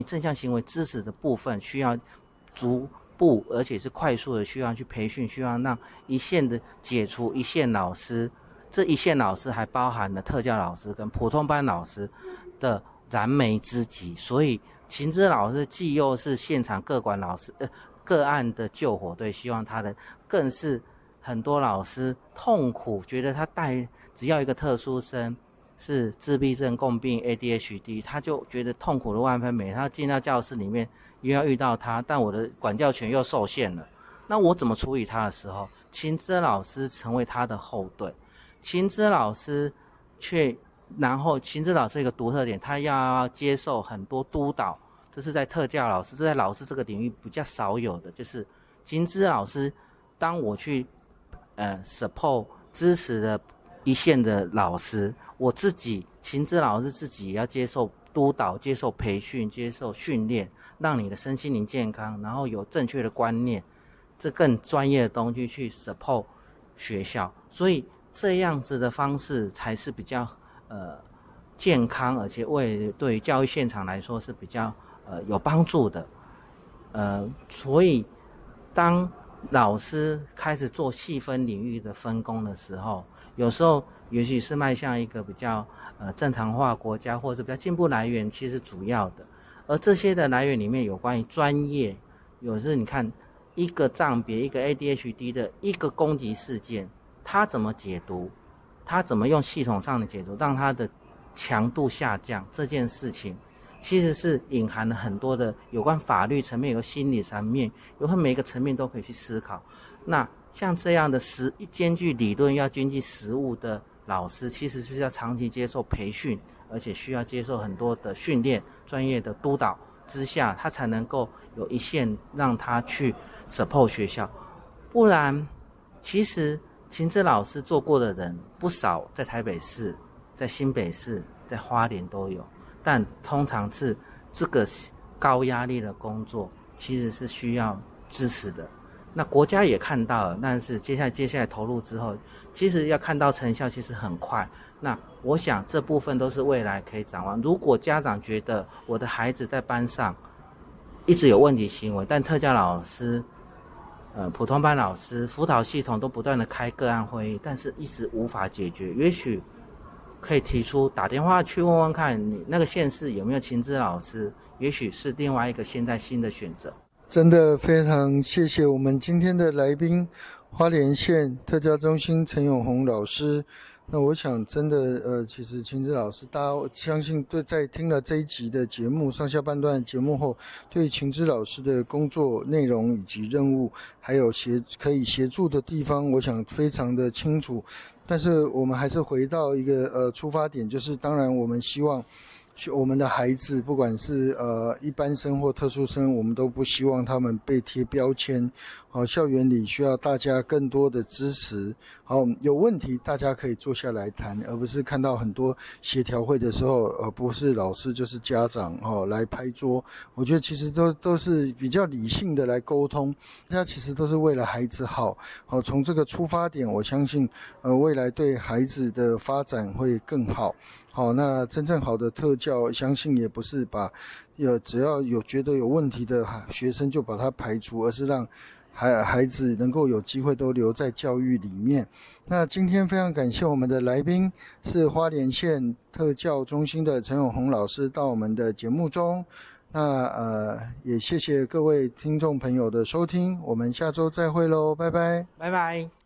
正向行为支持的部分需要逐步而且是快速的需要去培训，需要让一线的解除一线老师，这一线老师还包含了特教老师跟普通班老师的燃眉之急，所以秦芝老师既又是现场个管老师个案的救火队，希望他的更是很多老师痛苦，觉得他带只要一个特殊生是自闭症共病 ADHD， 他就觉得痛苦的万分美，他进到教室里面又要遇到他，但我的管教权又受限了，那我怎么处理他的时候，秦芝老师成为他的后盾。秦芝老师然后秦芝老师一个独特点，他要接受很多督导，这是在特教老师，这在老师这个领域比较少有的，就是秦芝老师当我去support 支持的一线的老师，我自己秦芝老师自己也要接受督导，接受培训，接受训练，让你的身心灵健康，然后有正确的观念，这更专业的东西去 support 学校，所以这样子的方式才是比较健康，而且对于教育现场来说是比较有帮助的。所以当老师开始做细分领域的分工的时候，有时候也许是迈向一个比较正常化国家，或是比较进步来源，其实主要的。而这些的来源里面有关于专业，有时你看一个障别，一个 ADHD 的一个攻击事件，他怎么解读，他怎么用系统上的解读让他的强度下降，这件事情其实是隐含了很多的有关法律层面，有心理层面，有每一个层面都可以去思考。那像这样的兼具理论要兼具实务的老师，其实是要长期接受培训，而且需要接受很多的训练，专业的督导之下，他才能够有一线让他去 support 学校。不然其实秦芝老师做过的人不少，在台北市，在新北市，在花莲都有，但通常是这个高压力的工作其实是需要支持的。那国家也看到了，但是接下来投入之后，其实要看到成效其实很快。那我想这部分都是未来可以展望。如果家长觉得我的孩子在班上一直有问题行为，但特教老师普通班老师辅导系统都不断的开个案会议，但是一直无法解决，也许可以提出打电话去问问看你那个县市有没有秦芝老师，也许是另外一个现在新的选择。 真的非常谢谢我们今天的来宾，花莲县特教中心陈永宏老师。那我想真的其实秦芝老师，大家相信在听了这一集的节目上下半段的节目后，对秦芝老师的工作内容以及任务还有可以协助的地方，我想非常的清楚。但是我们还是回到一个出发点，就是当然我们希望我们的孩子不管是一般生或特殊生，我们都不希望他们被贴标签。校园里需要大家更多的支持。有问题大家可以坐下来谈，而不是看到很多协调会的时候不是老师就是家长来拍桌。我觉得其实都是比较理性的来沟通，大家其实都是为了孩子好。从这个出发点，我相信未来对孩子的发展会更好。那真正好的特教，相信也不是只要觉得有问题的学生就把他排除，而是让孩子能够有机会都留在教育里面。那今天非常感谢我们的来宾是花莲县特教中心的陈永宏老师到我们的节目中。那也谢谢各位听众朋友的收听，我们下周再会咯，拜拜。 拜拜。